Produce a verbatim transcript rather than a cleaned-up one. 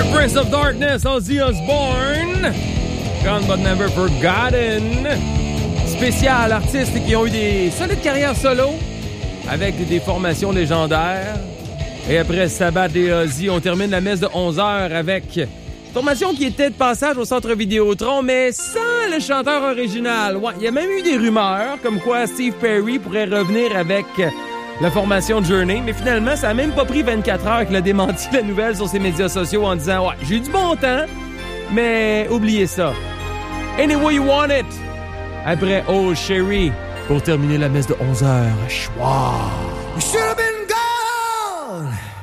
Prince of Darkness, Ozzy Osbourne. Gone but never forgotten. Spécial, artistes qui ont eu des solides carrières solo avec des formations légendaires. Et après Sabbath et Ozzy, on termine la messe de onze heures avec une formation qui était de passage au Centre Vidéotron, mais sans le chanteur original. Ouais, il y a même eu des rumeurs comme quoi Steve Perry pourrait revenir avec la formation Journey, mais finalement, ça a même pas pris vingt-quatre heures qu'il a démenti la nouvelle sur ses médias sociaux en disant « Ouais, j'ai eu du bon temps, mais oubliez ça. » Anyway You Want It. Après Oh Sherry, pour terminer la messe de onze heures. Chouah!